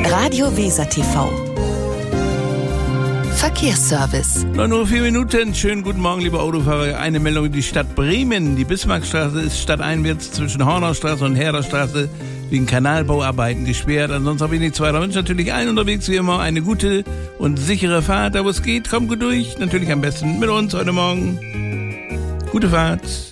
Radio Weser TV. Verkehrsservice. 9:04 Uhr. Schönen guten Morgen, liebe Autofahrer. Eine Meldung in die Stadt Bremen. Die Bismarckstraße ist stadteinwärts zwischen Hornaustraße und Herderstraße wegen Kanalbauarbeiten gesperrt. Ansonsten habe ich nichts weiter. Ich wünsche natürlich allen unterwegs wie immer eine gute und sichere Fahrt. Da wo es geht, kommt gut durch. Natürlich am besten mit uns heute Morgen. Gute Fahrt.